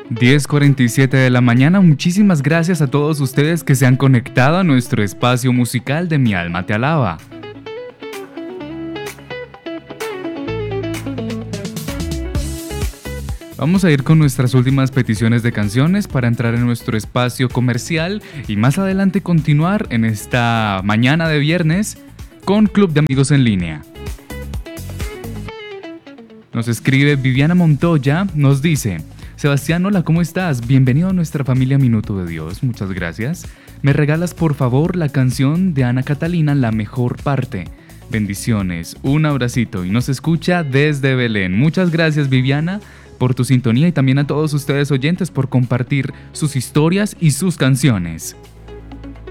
10:47 de la mañana. Muchísimas gracias a todos ustedes que se han conectado a nuestro espacio musical de Mi Alma Te Alaba. Vamos a ir con nuestras últimas peticiones de canciones para entrar en nuestro espacio comercial y más adelante continuar en esta mañana de viernes con Club de Amigos en Línea. Nos escribe Viviana Montoya, nos dice: Sebastián, hola, ¿cómo estás? Bienvenido a nuestra familia Minuto de Dios, muchas gracias. ¿Me regalas por favor la canción de Ana Catalina, La Mejor Parte? Bendiciones, un abracito, y nos escucha desde Belén. Muchas gracias, Viviana, por tu sintonía, y también a todos ustedes oyentes por compartir sus historias y sus canciones.